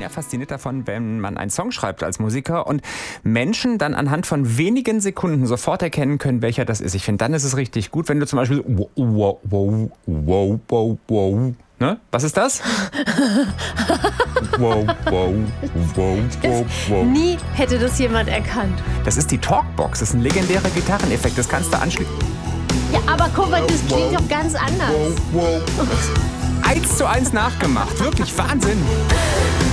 ja fasziniert davon, wenn man einen Song schreibt als Musiker und Menschen dann anhand von wenigen Sekunden sofort erkennen können, welcher das ist. Ich finde, dann ist es richtig gut, wenn du zum Beispiel ne? Was ist das? Nie hätte das jemand erkannt. Das ist die Talkbox. Das ist ein legendärer Gitarreneffekt. Das kannst du anschließen. Ja, aber guck mal, das klingt doch ganz anders. 1:1 nachgemacht. Wirklich Wahnsinn.